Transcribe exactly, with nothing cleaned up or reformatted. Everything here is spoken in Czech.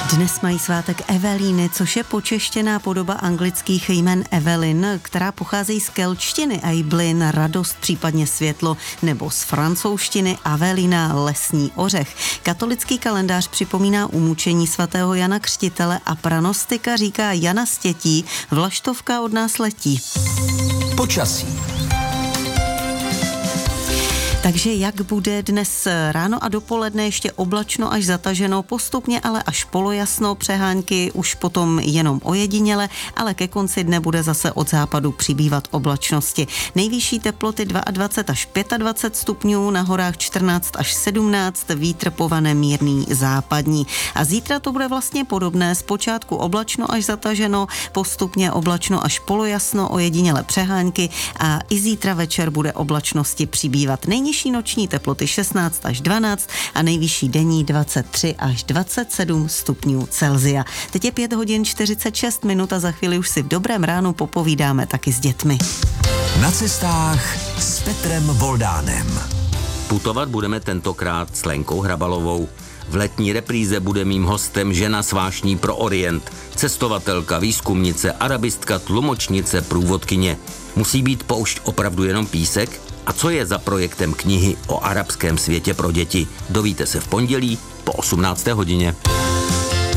Dnes mají svátek Evelíny, což je počeštěná podoba anglických jmen Evelyn, která pocházejí z keltštiny Aiblin, radost, případně světlo, nebo z francouzštiny Avelina, lesní ořech. Katolický kalendář připomíná umučení svatého Jana Křtitele a pranostika říká Jana Stětí, vlaštovka od nás letí. Počasí. Takže jak bude dnes ráno a dopoledne, ještě oblačno až zataženo, postupně ale až polojasno, přehánky už potom jenom ojediněle, ale ke konci dne bude zase od západu přibývat oblačnosti. Nejvyšší teploty dvacet dva až dvacet pět stupňů, na horách čtrnáct až sedmnáct, vítr povane mírný západní. A zítra to bude vlastně podobné, zpočátku oblačno až zataženo, postupně oblačno až polojasno, ojediněle přehánky a i zítra večer bude oblačnosti přibývat. Nejnižší noční teploty šestnáct až dvanáct a nejvyšší denní dvacet tři až dvacet sedm stupňů Celsia. Teď je pět hodin čtyřicet šest minut a za chvíli už si v dobrém ránu popovídáme taky s dětmi. Na cestách s Petrem Voldánem. Putovat budeme tentokrát s Lenkou Hrabalovou. V letní repríze bude mým hostem žena s vášní pro Orient, cestovatelka, výzkumnice, arabistka, tlumočnice, průvodkyně. Musí být poušť opravdu jenom písek? A co je za projektem knihy o arabském světě pro děti? Dovíte se v pondělí po osmnácté hodině.